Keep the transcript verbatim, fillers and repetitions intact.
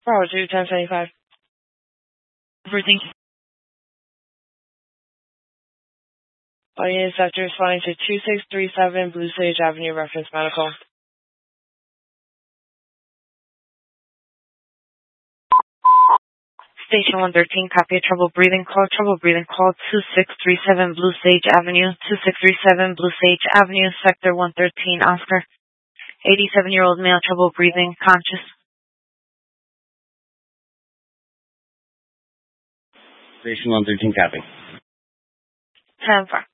Bravo two, ten seventy-five. Everything. Audience after responding to two six three seven Blue Sage Avenue, reference medical. Station one thirteen, copy a trouble breathing call. Trouble breathing call two six three seven Blue Sage Avenue. two six three seven Blue Sage Avenue, Sector one thirteen, Oscar. eighty-seven-year-old male, trouble breathing, conscious. Station one thirteen, copy. ten four.